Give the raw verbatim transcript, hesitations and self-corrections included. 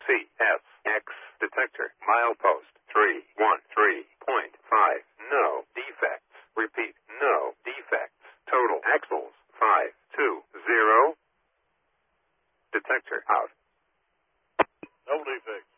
C S X detector. Milepost three one three point five. No defects. Repeat, no defects. Total axles five two zero. Detector out. No defects.